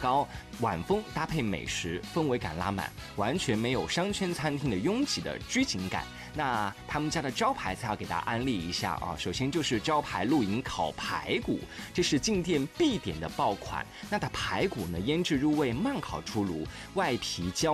高，晚风搭配美食，氛围感拉满，完全没有商圈餐厅的拥挤的拘谨感。那他们家的招牌菜要给大家安利一下啊，首先就是招牌露营烤排骨，这是进店必点的爆款。那它排骨呢，腌制入味，慢烤出炉，外皮焦